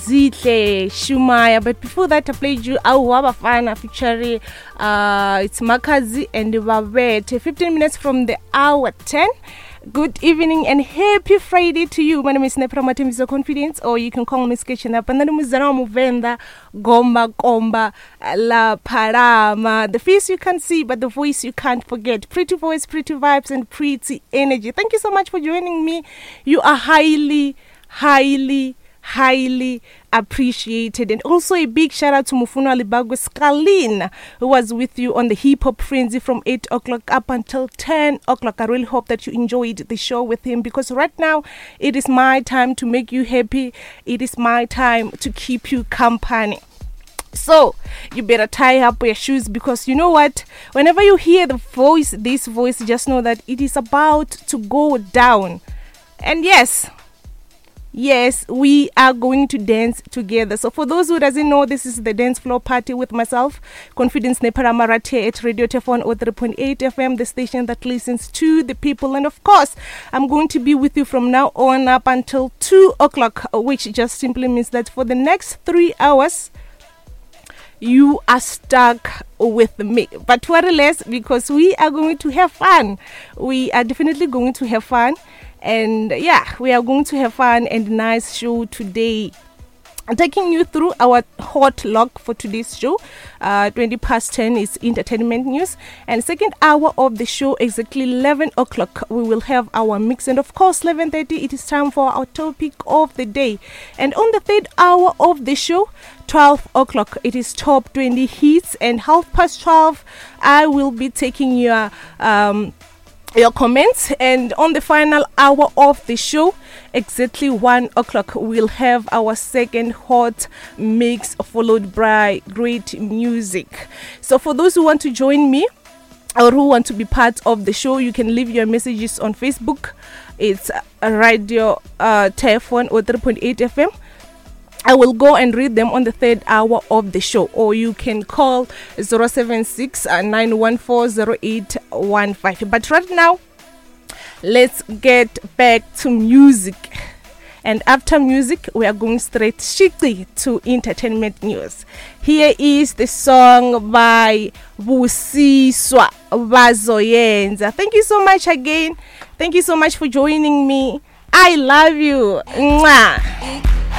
Zihle Shumaya. But before that, I played you Awa Bafana featuring it's Makazi and Babette. 15 minutes from the hour 10. Good evening and happy Friday to you. My name is Nepra Matemizo Confidence, or you can call me Sketching Up. And then Muzana Muvenda Gomba Gomba La Parama. The face you can't see, but the voice you can't forget. Pretty voice, pretty vibes, and pretty energy. Thank you so much for joining me. You are highly appreciated. And also a big shout out to Mufuno Alibagwe Skalin, who was with you on the Hip Hop Frenzy from 8 o'clock up until 10 o'clock. I really hope that you enjoyed the show with him, because right now it is my time to make you happy. It is my time to keep you company. So you better tie up your shoes, because you know what, whenever you hear this voice, just know that it is about to go down. And yes, we are going to dance together. So for those who doesn't know, this is the dance floor party with myself, Confidence Neparamarate at Radio Tefon 03.8 FM, the station that listens to the people. And of course, I'm going to be with you from now on up until 2 o'clock, which just simply means that for the next 3 hours, you are stuck with me. But worry less, because we are going to have fun. We are definitely going to have fun. And yeah, we are going to have fun and nice show today. I'm taking you through our hot log for today's show. 20 past 10 is entertainment news. And second hour of the show, exactly 11 o'clock, we will have our mix. And of course, 11:30, it is time for our topic of the day. And on the third hour of the show, 12 o'clock, it is top 20 hits. And 12:30, I will be taking your comments. And on the final hour of the show, exactly 1 o'clock, we'll have our second hot mix, followed by great music. So for those who want to join me or who want to be part of the show, you can leave your messages on Facebook. It's Radio Tefon 3.8 FM. I will go and read them on the third hour of the show, or you can call 076-914-0815. But right now, let's get back to music. And after music, we are going straight strictly to entertainment news. Here is the song by Busiswa Bazoyenza. Thank you so much again. Thank you so much for joining me. I love you. Mwah.